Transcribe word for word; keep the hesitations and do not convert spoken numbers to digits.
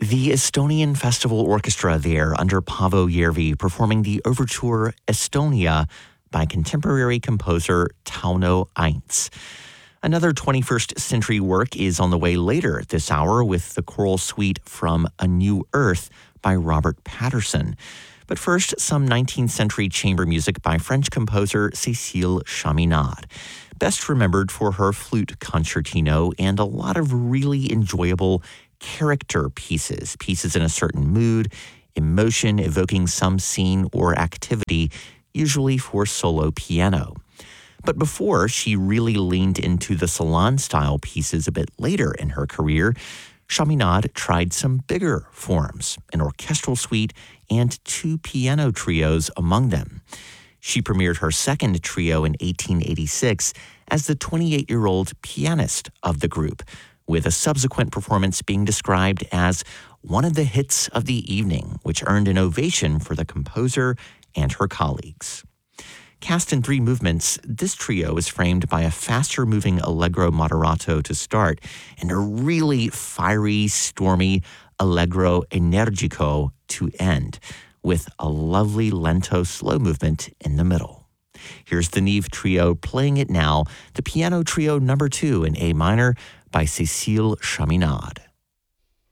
The Estonian Festival Orchestra there under Paavo Järvi performing the overture Estonia by contemporary composer Tauno Aints. Another twenty-first century work is on the way later this hour with the choral suite from A New Earth by Robert Patterson. But first, some nineteenth century chamber music by French composer Cécile Chaminade, best remembered for her flute concertino and a lot of really enjoyable character pieces, pieces in a certain mood, emotion evoking some scene or activity, usually for solo piano. But before she really leaned into the salon-style pieces a bit later in her career, Chaminade tried some bigger forms, an orchestral suite and two piano trios among them. She premiered her second trio in eighteen eighty-six as the twenty-eight-year-old pianist of the group, with a subsequent performance being described as one of the hits of the evening, which earned an ovation for the composer and her colleagues. Cast in three movements, this trio is framed by a faster-moving allegro moderato to start and a really fiery, stormy allegro energico to end, with a lovely lento slow movement in the middle. Here's the Nive Trio playing it now, the piano trio number two in A minor by Cécile Chaminade.